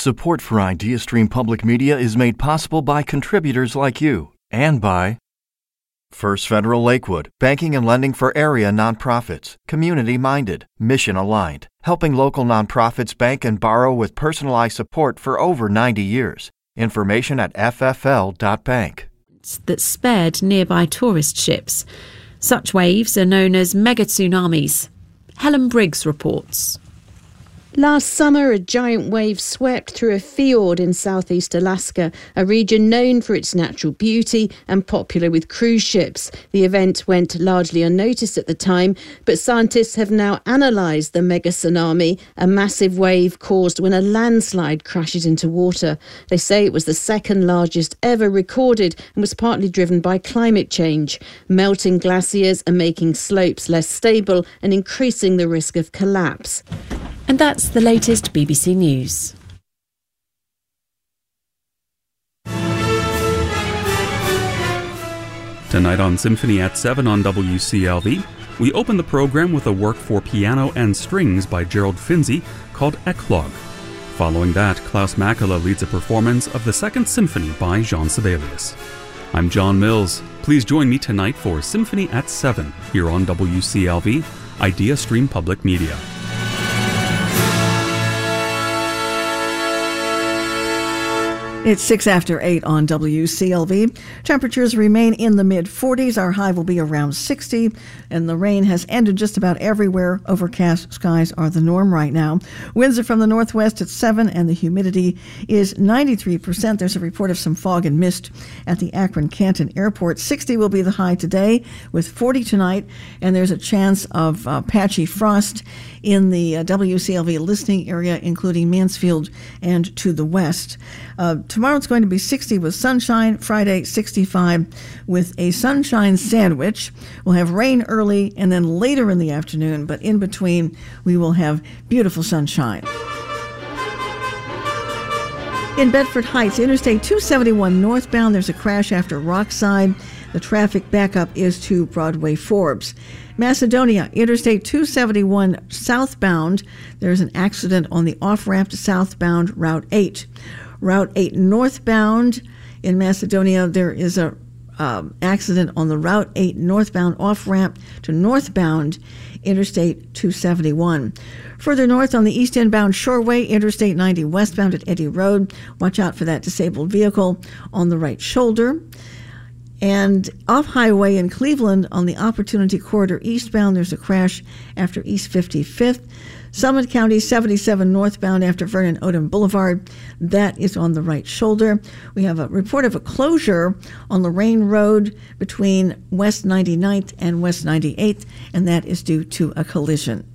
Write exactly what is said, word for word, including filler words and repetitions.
Support for IdeaStream Public Media is made possible by contributors like you and by First Federal Lakewood, banking and lending for area nonprofits, community-minded, mission-aligned, helping local nonprofits bank and borrow with personalized support for over ninety years. Information at f f l dot bank. That spared nearby tourist ships. Such waves are known as mega tsunamis. Helen Briggs reports. Last summer, a giant wave swept through a fjord in southeast Alaska, a region known for its natural beauty and popular with cruise ships. The event went largely unnoticed at the time, but scientists have now analysed the mega tsunami, a massive wave caused when a landslide crashes into water. They say it was the second largest ever recorded and was partly driven by climate change. Melting glaciers are making slopes less stable and increasing the risk of collapse. And that's the latest B B C News. Tonight on Symphony at seven on W C L V, we open the program with a work for piano and strings by Gerald Finzi called Eclogue. Following that, Klaus Makela leads a performance of the Second Symphony by Jean Sibelius. I'm John Mills. Please join me tonight for Symphony at seven here on W C L V, IdeaStream Public Media. It's six after eight on W C L V. Temperatures remain in the mid forties. Our high will be around sixty, and the rain has ended just about everywhere. Overcast skies are the norm right now. Winds are from the northwest at seven, and the humidity is ninety-three percent. There's a report of some fog and mist at the Akron-Canton Airport. sixty will be the high today, with forty tonight, and there's a chance of uh, patchy frost in the uh, W C L V listening area, including Mansfield and to the west. Uh, tomorrow it's going to be sixty with sunshine. Friday, sixty-five with a sunshine sandwich. We'll have rain early and then later in the afternoon, but in between we will have beautiful sunshine. In Bedford Heights, Interstate two seventy-one northbound, there's a crash after Rockside. The traffic backup is to Broadway Forbes. Macedonia, Interstate two seventy-one southbound, there's an accident on the off-ramp to southbound Route eight. Route eight northbound in Macedonia, there is a um, accident on the Route eight northbound off-ramp to northbound Interstate two seventy-one. Further north on the east bound Shoreway, Interstate ninety westbound at Eddy Road. Watch out for that disabled vehicle on the right shoulder. And off-highway in Cleveland on the Opportunity Corridor eastbound, there's a crash after East fifty-fifth. Summit County seventy-seven northbound after Vernon Odom Boulevard. That is on the right shoulder. We have a report of a closure on Lorraine Road between West ninety-ninth and West ninety-eighth, and that is due to a collision.